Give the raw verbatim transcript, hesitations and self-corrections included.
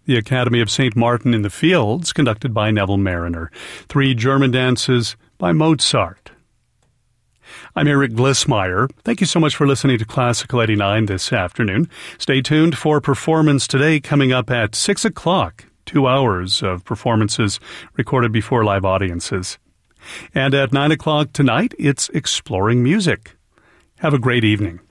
The Academy of Saint Martin in the Fields, conducted by Neville Mariner. Three German dances by Mozart. I'm Eric Glissmeyer. Thank you so much for listening to Classical eighty-nine this afternoon. Stay tuned for Performance Today coming up at six o'clock. Two hours of performances recorded before live audiences. And at nine o'clock tonight, it's Exploring Music. Have a great evening.